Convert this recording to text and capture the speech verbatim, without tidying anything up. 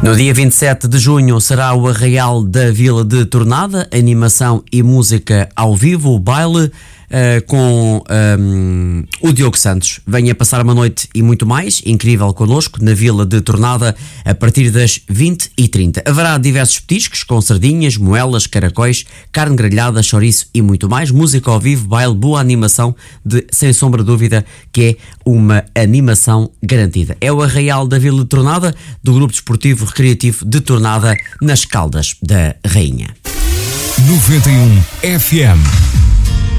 No dia vinte e sete de junho será o Arraial da Vila de Tornada, animação e música ao vivo, o baile uh, com um, o Diogo Santos. Venha passar uma noite e muito mais incrível connosco na Vila de Tornada a partir das vinte e trinta. Haverá diversos petiscos com sardinhas, moelas, caracóis, carne grelhada, chouriço e muito mais. Música ao vivo, baile, boa animação, de, sem sombra de dúvida que é uma animação garantida. É o Arraial da Vila de Tornada, do Grupo Desportivo Recreativo de Tornada, nas Caldas da Rainha. noventa e um F M